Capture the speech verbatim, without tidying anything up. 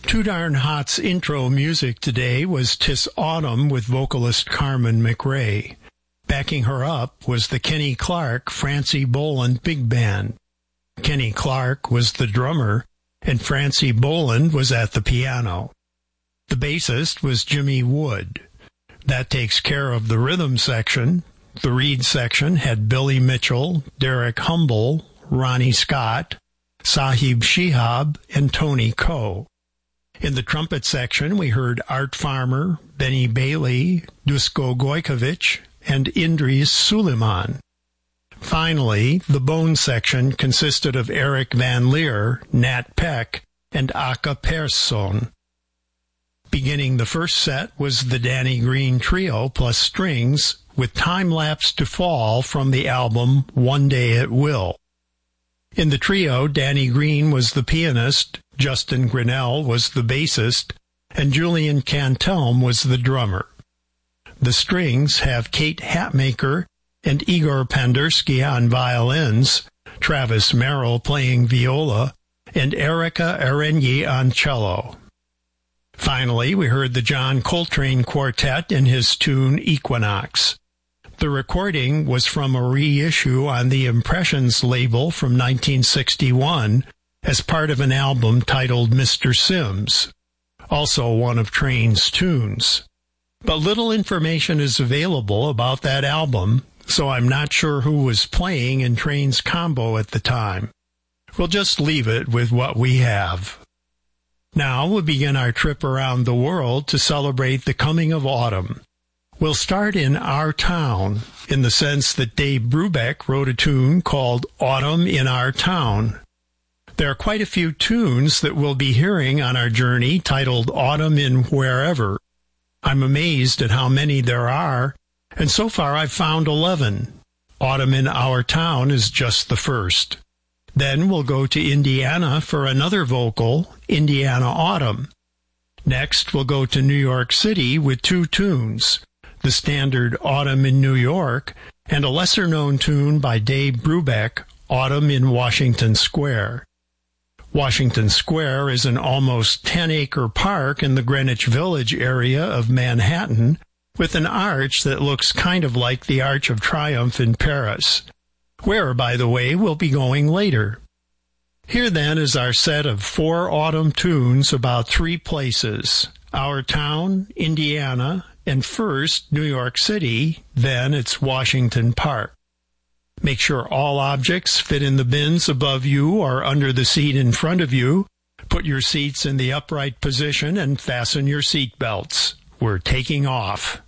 Too Darn Hot's intro music today was "'Tis Autumn" with vocalist Carmen McRae. Backing her up was the Kenny Clark Francie Boland Big Band. Kenny Clark was the drummer, and Francie Boland was at the piano. The bassist was Jimmy Wood. That takes care of the rhythm section. The reed section had Billy Mitchell, Derek Humble, Ronnie Scott, Sahib Shihab, and Tony Coe. In the trumpet section, we heard Art Farmer, Benny Bailey, Dusko Gojkovic, and Indris Suleiman. Finally, the bone section consisted of Eric Van Leer, Nat Peck, and Aka Persson. Beginning the first set was the Danny Green Trio plus strings with Time Lapse to Fall from the album One Day It Will. In the trio, Danny Green was the pianist, Justin Grinnell was the bassist, and Julian Cantelm was the drummer. The strings have Kate Hatmaker and Igor Pandersky on violins, Travis Merrill playing viola, and Erica Arenyi on cello. Finally, we heard the John Coltrane Quartet in his tune Equinox. The recording was from a reissue on the Impressions label from nineteen sixty-one as part of an album titled Mister Sims, also one of Train's tunes. But little information is available about that album, so I'm not sure who was playing in Train's combo at the time. We'll just leave it with what we have. Now we'll begin our trip around the world to celebrate the coming of autumn. We'll start in our town, in the sense that Dave Brubeck wrote a tune called Autumn in Our Town. There are quite a few tunes that we'll be hearing on our journey titled Autumn in Wherever. I'm amazed at how many there are, and so far I've found eleven. Autumn in Our Town is just the first. Then we'll go to Indiana for another vocal, Indiana Autumn. Next, we'll go to New York City with two tunes, the standard Autumn in New York, and a lesser-known tune by Dave Brubeck, Autumn in Washington Square. Washington Square is an almost ten-acre park in the Greenwich Village area of Manhattan, with an arch that looks kind of like the Arch of Triumph in Paris, where, by the way, we'll be going later. Here, then, is our set of four autumn tunes about three places, our town, Indiana, and first, New York City, then it's Washington Park. Make sure all objects fit in the bins above you or under the seat in front of you. Put your seats in the upright position and fasten your seat belts. We're taking off.